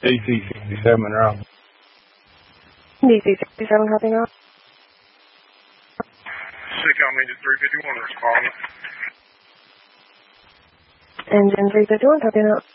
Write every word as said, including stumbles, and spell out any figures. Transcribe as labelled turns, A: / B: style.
A: D C sixty-seven Monroe.
B: D C sixty-seven, copying out.
C: Sick on engine three fifty-one, responding.
B: Engine three fifty-one, copying out.